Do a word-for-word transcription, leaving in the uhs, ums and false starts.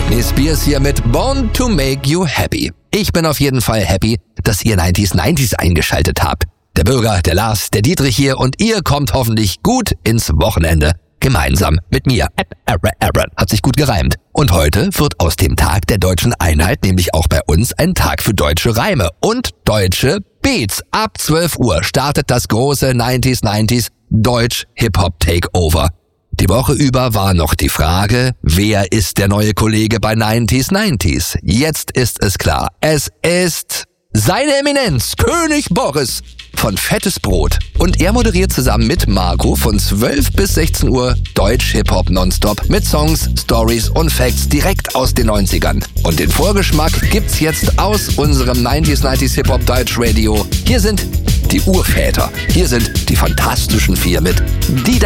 Britney Spears hier mit Born to Make You Happy. Ich bin auf jeden Fall happy, dass ihr neunzig neunzig eingeschaltet habt. Der Bürger, der Lars, der Dietrich hier und ihr kommt hoffentlich gut ins Wochenende. Gemeinsam mit mir. Hat sich gut gereimt. Und heute wird aus dem Tag der deutschen Einheit nämlich auch bei uns ein Tag für deutsche Reime und deutsche Beats. Ab zwölf Uhr startet das große neunzig neunzig Deutsch-Hip-Hop-Takeover. Die Woche über war noch die Frage, wer ist der neue Kollege bei neunzig neunzig? Jetzt ist es klar. Es ist seine Eminenz, König Boris von Fettes Brot. Und er moderiert zusammen mit Marco von zwölf bis sechzehn Uhr Deutsch-Hip-Hop nonstop mit Songs, Stories und Facts direkt aus den neunzigern. Und den Vorgeschmack gibt's jetzt aus unserem neunzig neunzig Hip-Hop Deutsch Radio. Hier sind die Urväter. Hier sind die Fantastischen Vier mit Die